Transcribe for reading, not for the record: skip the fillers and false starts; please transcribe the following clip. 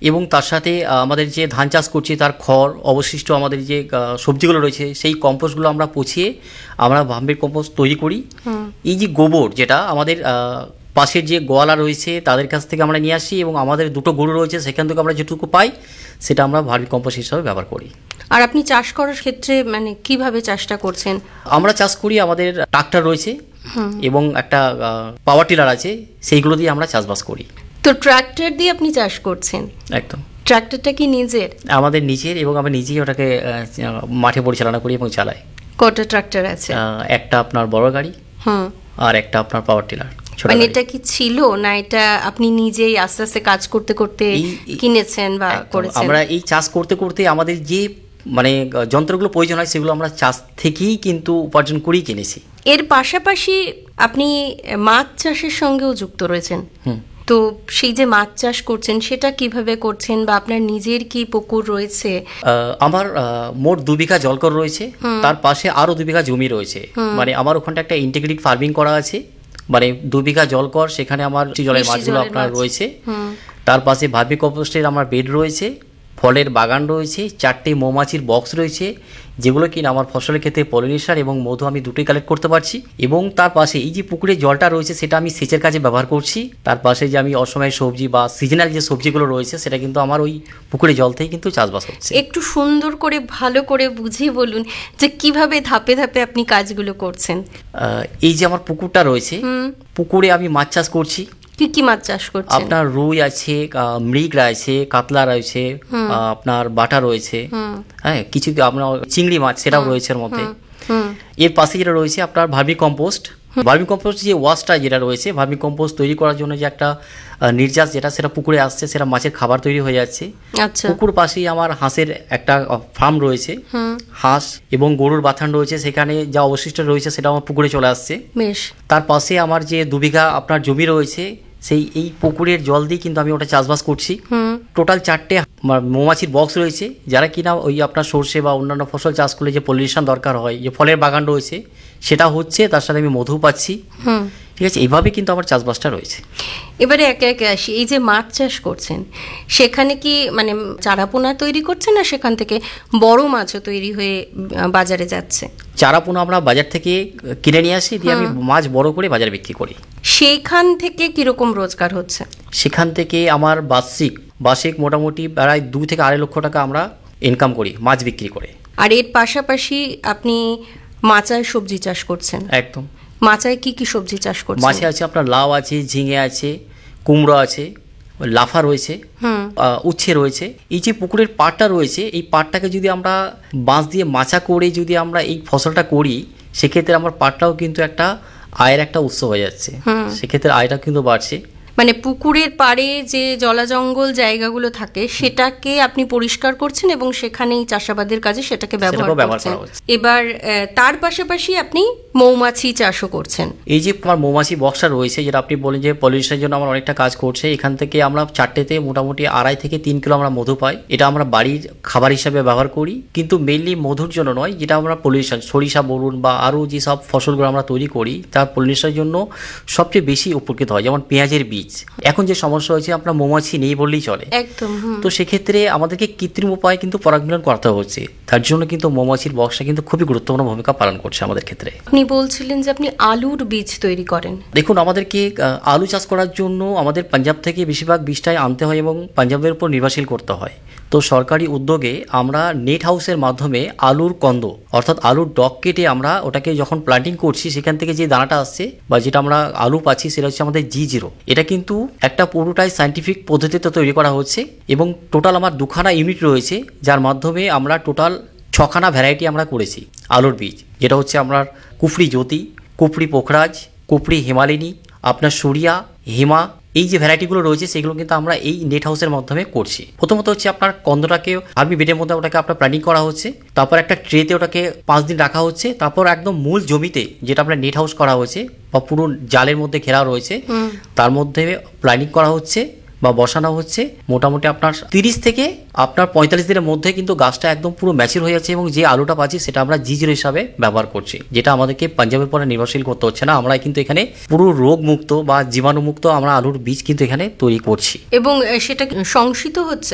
এবং তার সাথে আমাদের যে ধান চাষ করছি তার খড় অবশিষ্ট আমাদের যে সবজিগুলো রয়েছে সেই কম্পোস্টগুলো আমরা পচিয়ে আমরা ভার্মি কম্পোস্ট তৈরি করি। এই যে গোবর যেটা আমাদের পাশের যে গোয়ালা রয়েছে তাদের কাছ থেকে আমরা নিয়ে আসি এবং আমাদের দুটো গরু রয়েছে সেখান থেকে আমরা যেটুকু পাই সেটা আমরা ভার্মি কম্পোস্ট হিসাবে ব্যবহার করি। আর আপনি চাষ করার ক্ষেত্রে মানে কিভাবে চাষটা করছেন? আমরা চাষ করি, আমাদের ট্রাক্টর রয়েছে এবং একটা পাওয়ার টিলার আছে, সেইগুলো দিয়ে আমরা চাষবাস করি। তো ট্রাক্টর দিয়ে আপনি চাষ করছেন? একদম। ট্রাক্টরটা কি নিজের? আমাদের নিজের, এবং আমি নিজেই ওটাকে মাঠে পরিচালনা করি এবং চালাই। কটা ট্রাক্টর আছে? একটা আপনার বড় গাড়ি আর একটা আপনার পাওয়ার টিলার। মানে এটা কি ছিল না এটা আপনি নিজেই আস্তে আস্তে কাজ করতে করতে কিনেছেন বা করেছেন? আমরা এই চাষ করতে করতে আমাদের যে মানে যন্ত্রগুলো প্রয়োজন হয় সেগুলো আমরা চাষ থেকেই কিন্তু উপার্জন করেই কিনেছি। এর পাশাপাশি আপনি মাছ চাষের সঙ্গেও যুক্ত রয়েছেন। তো সেই যে মাছ চাষ করছেন সেটা কিভাবে করছেন, বা আপনার নিজের কি পুকুর রয়েছে? আমার মোট 2 বিঘা জলকর রয়েছে, তার পাশে আরো 2 বিঘা জমি রয়েছে। মানে আমার ওখানটা একটা ইন্টিগ্রেটেড ফার্মিং করা আছে, মানে 2 বিঘা জলকর, সেখানে আমার জলের মাছগুলো আপনার রয়েছে। তার পাশে ভার্মি কম্পোস্টের আমার বেড রয়েছে, ফলের বাগান রয়েছে, 4টে মৌমাছির বক্স রয়েছে যেগুলো কিনা আমার ফসলের ক্ষেত্রে পলিনেশন এবং মধু আমি দুটোই কালেক্ট করতে পারছি। এবং তার পাশে এই যে পুকুরের জলটা রয়েছে সেটা আমি সেচের কাজে ব্যবহার করছি। তার পাশে যে আমি অসময়ের সবজি বা সিজনাল যে সবজিগুলো রয়েছে সেটা কিন্তু আমার ওই পুকুরের জল থেকেই কিন্তু চাষবাস হচ্ছে। একটু সুন্দর করে ভালো করে বুঝিয়ে বলুন যে কিভাবে ধাপে ধাপে আপনি কাজগুলো করছেন। এই যে আমার পুকুরটা রয়েছে, পুকুরে আমি মাছ চাষ করছি। কি কি মাছ চাষ করছেন? আপনার রুই আছে, মৃগ রয়েছে, কাতলা রয়েছে, আপনার বাটা রয়েছে, হ্যাঁ কিছু আপনার চিংড়ি মাছ সেটাও রয়েছে এর মধ্যে। এর পাশে যেটা রয়েছে আপনার ভার্মি কম্পোস্ট। ভার্মি কম্পোস্ট যে ওয়াশটা যেটা রয়েছে, ভার্মি কম্পোস্ট তৈরি করার জন্য যে একটা নির্যাস যেটা সেটা পুকুরে আসছে, সেটা মাছের খাবার তৈরি হয়ে যাচ্ছে। পুকুর পাশেই আমার হাঁসের একটা ফার্ম রয়েছে, হাঁস এবং গরুর বাথান রয়েছে, সেখানে যা অবশিষ্ট রয়েছে সেটা আমার পুকুরে চলে আসছে। তার পাশে আমার যে 2 বিঘা আপনার জমি রয়েছে, সেই এই পুকুরের জল দিয়ে কিন্তু আমি ওটা চাষবাস করছি। টোটাল 4টে মৌমাছির বক্স রয়েছে, যারা কিনা ওই আপনার সর্ষে বা অন্যান্য ফসল চাষ করলে যে পলিনেশন দরকার হয়, যে ফলের বাগান রয়েছে সেটা হচ্ছে, তার সাথে আমি মধু পাচ্ছি। ঠিক আছে, এইভাবে কিন্তু আমার চাষবাসটা রয়েছে। এবারে একে একে আসি, এই যে মাছ চাষ করছেন সেখানে কি মানে চারাপোনা তৈরি করছেন, না সেখান থেকে বড় মাছও তৈরি হয়ে বাজারে যাচ্ছে? চারাপোনা আমরা বাজার থেকে কিনে নিয়ে আসি, দিয়ে আমি মাছ বড় করে বাজারে বিক্রি করি। সেইখান থেকে কিরকম রোজগার হচ্ছে? সেখান থেকে আমার বার্ষিক মোটামুটি প্রায় 2 থেকে 2.5 লক্ষ টাকা আমরা ইনকাম করি মাছ বিক্রি করে। আর এর পাশাপাশি আপনি মাচায় সবজি চাষ করছেন? একদম। মাচায় কি কি সবজি চাষ করছেন? মাছে আছে আপনার লাউ আছে, ঝিঙে আছে, কুমড়ো আছে, লাফা রয়েছে, উচ্ছে রয়েছে। এই যে পুকুরের পাড়টা রয়েছে, এই পাড়টাকে যদি আমরা বাঁশ দিয়ে মাচা করে যদি আমরা এই ফসলটা করি, সেক্ষেত্রে আমার পাড়টাও কিন্তু একটা আয়ের একটা উৎস হয়ে যাচ্ছে, সেক্ষেত্রে আয়টা কিন্তু বাড়ছে। মানে পুকুরের পাড়ে যে জলাজঙ্গল জায়গাগুলো থাকে সেটাকে আপনি পরিষ্কার করছেন এবং সেখানেই চাষাবাদের কাজে সেটাকে ব্যবহার করছেন। এবার তার পাশাপাশি আপনি মৌমাছি চাষও করছেন। এই যে আমার মৌমাছি বক্সটা রয়েছে, যেটা আপনি বলেন যে পলিনেশনের জন্য আমার অনেকটা কাজ করছে, এখান থেকে আমরা 4টেতে মোটামুটি 2.5 থেকে 3 কিলো আমরা মধু পাই। এটা আমরা বাড়ির খাবার হিসাবে ব্যবহার করি, কিন্তু মেইনলি মধুর জন্য নয়। যেটা আমরা পলিনেশন, সরিষা বলুন বা আরও যেসব ফসলগুলো আমরা তৈরি করি তার পলিনেশনের জন্য সবচেয়ে বেশি উপকৃত হয়। যেমন পেঁয়াজের বীজ, এখন যে সমস্যা হয়েছে আপনার মৌমাছি নেই বললেই চলে, একদম। তো সেক্ষেত্রে আমাদেরকে কৃত্রিম উপায়ে কিন্তু পরাগমিলন করতে হচ্ছে। তার জন্য কিন্তু মৌমাছির বক্সটা কিন্তু খুবই গুরুত্বপূর্ণ ভূমিকা পালন করছে আমাদের ক্ষেত্রে। আপনি বলছিলেন যে আপনি আলুর বীজ তৈরি করেন। দেখুন, আমাদেরকে আলু চাষ করার জন্য আমাদের পাঞ্জাব থেকে বেশিরভাগ বীজটাই আনতে হয় এবং পাঞ্জাবের উপর নির্ভরশীল করতে হয়। তো সরকারি উদ্যোগে আমরা নেট হাউসের মাধ্যমে আলুর কন্দ অর্থাৎ আলুর ডগ কেটে আমরা ওটাকে যখন প্লান্টিং করছি, সেখান থেকে যে দানাটা আসছে বা যেটা আমরা আলু পাচ্ছি সেটা হচ্ছে আমাদের G0। এটা কিন্তু একটা পুরোটাই সায়েন্টিফিক পদ্ধতিতে তৈরি করা হচ্ছে এবং টোটাল আমার 2খানা ইউনিট রয়েছে, যার মাধ্যমে আমরা টোটাল 6খানা ভ্যারাইটি আমরা করেছি আলুর বীজ। যেটা হচ্ছে আপনার কুফরি জ্যোতি, কুফরি পোখরাজ, কুফরি হিমালিনী, আপনার সুরিয়া, হিমা, এই যে ভ্যারাইটিগুলো রয়েছে সেগুলো কিন্তু আমরা এই নেট হাউসের মাধ্যমে করছি। প্রথমত হচ্ছে আপনার কন্দটাকে আর্মি বেডের মধ্যে ওটাকে আপনার প্ল্যানিং করা হচ্ছে, তারপর একটা ট্রেতে ওটাকে 5 দিন রাখা হচ্ছে, তারপর একদম মূল জমিতে যেটা আপনার নেট হাউস করা হয়েছে বা পুরো জালের মধ্যে ঘেরা রয়েছে তার মধ্যে প্ল্যানিং করা হচ্ছে বা বসানো হচ্ছে। মোটামুটি আপনার 30 থেকে আপনার 45 দিনের মধ্যে কিন্তু গাছটা একদম পুরো ম্যাচিউর হয়ে যাচ্ছে এবং যে আলুটা পাচ্ছি সেটা আমরা G0 হিসাবে ব্যবহার করছি, যেটা আমাদেরকে পাঞ্জাবের পরে নির্ভরশীল করতে হচ্ছে না। আমরা কিন্তু এখানে পুরো রোগ মুক্ত বা জীবাণুমুক্ত আমরা আলুর বীজ কিন্তু এখানে তৈরি করছি। এবং সেটা সংশিত হচ্ছে।